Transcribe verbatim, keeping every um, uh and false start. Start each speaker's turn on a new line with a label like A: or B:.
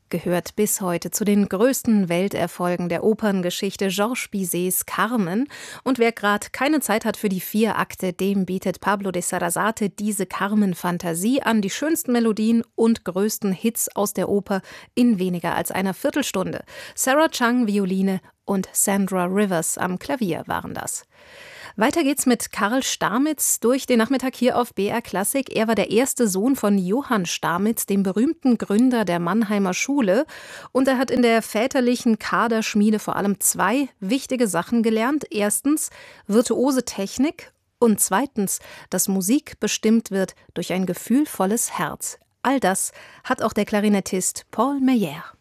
A: gehört bis heute zu den größten Welterfolgen der Operngeschichte, Georges Bizets Carmen. Und wer gerade keine Zeit hat für die vier Akte, dem bietet Pablo de Sarasate diese Carmen-Fantasie an, die schönsten Melodien und größten Hits aus der Oper in weniger als einer Viertelstunde. Sarah Chang, Violine, und Sandra Rivers am Klavier waren das. Weiter geht's mit Karl Stamitz durch den Nachmittag hier auf B R Klassik. Er war der erste Sohn von Johann Stamitz, dem berühmten Gründer der Mannheimer Schule. Und er hat in der väterlichen Kaderschmiede vor allem zwei wichtige Sachen gelernt. Erstens virtuose Technik und zweitens, dass Musik bestimmt wird durch ein gefühlvolles Herz. All das hat auch der Klarinettist Paul Meyer.